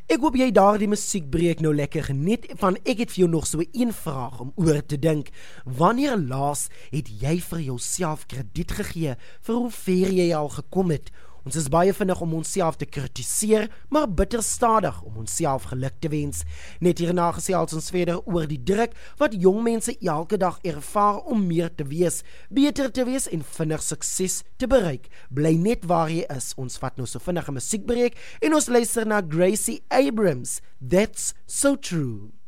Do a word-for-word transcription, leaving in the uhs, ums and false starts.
Ek hoop jy daar die musiekbreek nou lekker geniet, van ek het vir jou nog so een vraag om oor te dink. Wanneer laas het jy vir jouself krediet gegee vir hoe ver jy al gekom het? Ons is baie vinnig om onsself te kritiseer, maar bitter stadig om onsself geluk te wens. Net hierna gesels ons verder oor die druk wat jong mense elke dag ervaar om meer te wees, beter te wees en vinnig sukses te bereik. Bly net waar jy is. Ons vat nou so vinnig 'n musiekbreek en ons luister na Gracie Abrams. That's So True.